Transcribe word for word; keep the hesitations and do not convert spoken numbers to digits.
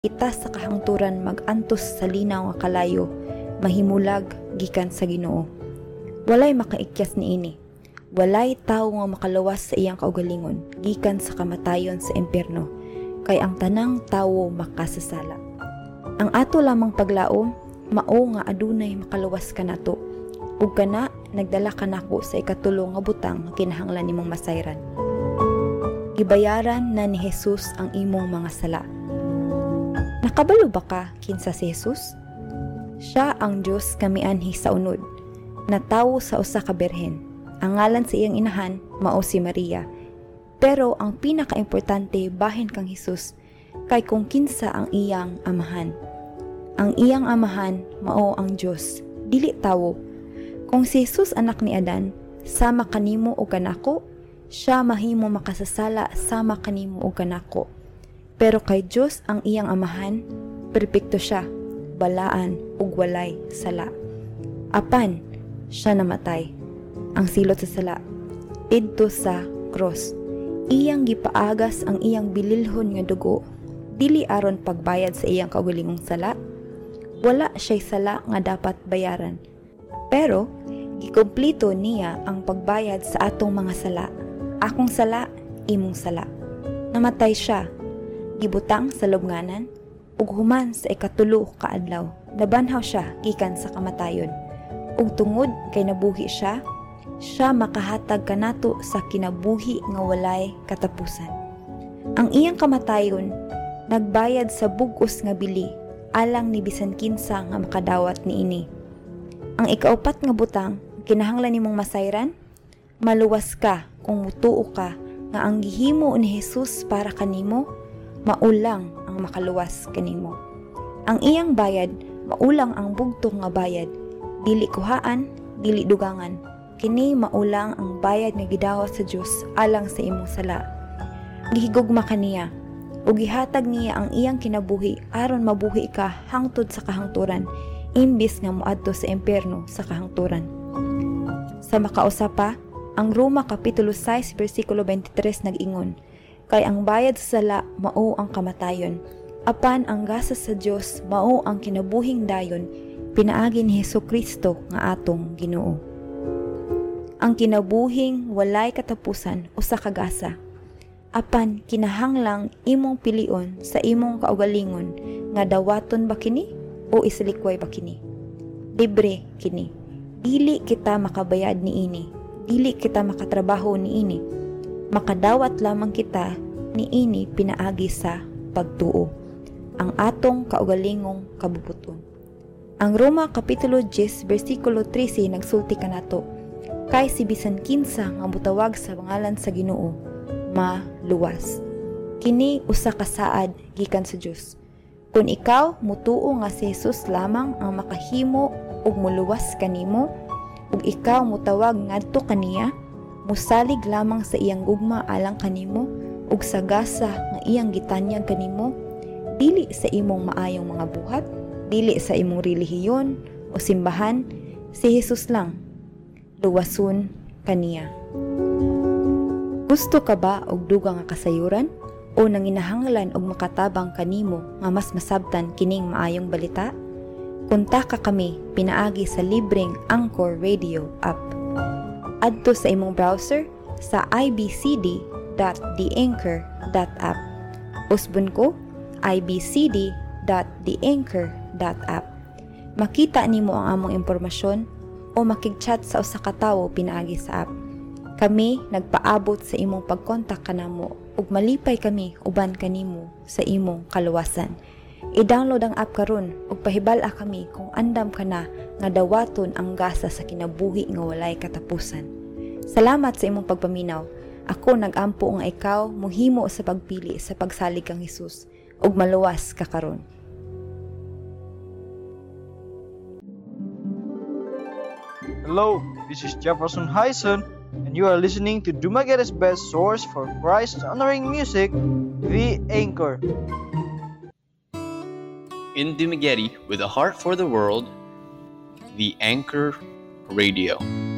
Ita sa kahangturan mag-antos sa linaw nga kalayo, mahimulag gikan sa Ginoo. Walay makaikyas niini. Walay tawo nga makalawas sa iyang kaugalingon gikan sa kamatayon sa impyerno, kay ang tanang tawo makasasala. Ang ato lamang paglaom mao nga adunay makalawas kanato. Ug kana nagdala kanako sa ikatulo nga butang nga kinahanglan nimong masayran. Gibayaran na ni Jesus ang imong mga sala. Nakabalo ba ka kinsa si Jesus? Siya ang Diyos kamianhi sa unod, na tawo sa usa ka berhen. Ang ngalan sa iyang inahan mao si Maria. Pero ang pinakaimportante bahin kang Jesus kay kung kinsa ang iyang amahan. Ang iyang amahan mao ang Diyos, dili tawo. Kung si Jesus anak ni Adan, sama kanimo o kanako, siya mahimo makasasala sama kanimo o kanako. Pero kay Diyos ang iyang amahan, perpekto siya, balaan ug walay sala. Apan siya namatay, ang silot sa sala, didto sa cross. Iyang gipaagas ang iyang bililhon nga dugo, dili aron pagbayad sa iyang kaugalingong sala. Wala siya'y sala nga dapat bayaran. Pero gikomplito niya ang pagbayad sa atong mga sala. Akong sala, imong sala. Namatay siya, gibutang sa lubnganan, ug human sa ikatulo ka adlaw, nabanhaw siya gikan sa kamatayon. Ug tungod kay nabuhi siya, siya makahatag kanato sa kinabuhi nga walay katapusan. Ang iyang kamatayon nagbayad sa bug-os nga bili alang ni bisan kinsa nga makadawat niini. Ang ikaupat nga butang kinahanglan nimong masayran, maluwas ka kung mutuo ka nga ang gihimo ni Jesus para kanimo maulang ang makaluwas kanimo. Ang iyang bayad maulang ang bugtong nga bayad, dili kuhaan, dili dugangan. Kini maulang ang bayad nga gidawat sa Dios alang sa imong sala. Gihigugma kaniya ug gihatag niya ang iyang kinabuhi aron mabuhi ka hangtod sa kahangturan, imbis nga moadto sa impyerno sa kahangturan. Sa makausa pa, ang Roma kapitulo six bersikulo twenty-three nag-ingon, kay ang bayad sa sala mao ang kamatayon, apan ang gasa sa Dios mao ang kinabuhing dayon, pinaagi ni Hesukristo nga atong Ginoo. Ang kinabuhing walay katapusan usa ka gasa, apan kinahanglang imong pilion sa imong kaugalingon nga dawaton ba kini o isalikway ba kini. Libre kini, dili kita makabayad niini, dili kita makatrabaho niini. Makadawat lamang kita niini pinaagi sa pagtuo, ang atong kaugalingong kabubuton. Ang Roma kapitulo ten bersikulo thirteen nagsulti kanato, kay si bisan kinsa nga mutawag sa pangalan sa Ginoo maluwas. Kini usa ka saad gikan sa Dios. Kung ikaw mutuo nga si Jesus lamang ang makahimo ug muluwas kanimo, ug ikaw mutawag ngadto kaniya, musalig lamang sa iyang gugma alang kanimo ug sa gasa nga iyang gitanyag kanimo, dili sa imong maayong mga buhat, dili sa imong relihiyon o simbahan, si Jesus lang luwason kaniya. Gusto ka ba og dugang nga kasayuran o nanginahanglan og makatabang kanimo nga mas masabtan kining maayong balita? Kontak kami pinaagi sa libreng Anchor Radio app. Adto sa imong browser sa i b c d dot the anchor dot app. Usbon ko i b c d dot the anchor dot app. Makita nimo ang among impormasyon o makig-chat sa usa ka tawo pinaagi sa app. Kami nagpaabot sa imong pagkontak kanamo ug malipay kami uban kanimo sa imong kaluwasan. I-download ang app karon ug pahibal-a kami kung andam ka na nga dawaton ang gasa sa kinabuhi nga walay katapusan. Salamat sa imong pagpaminaw. Ako nag-ampo nga ikaw mohimo sa pagpili sa pagsalig kang Hesus ug maluwas ka karon. Hello, this is Jefferson Hyson, and you are listening to Dumaguete's best source for Christ-honoring music, The Anchor. In Dumaguete, with a heart for the world, The Anchor Radio.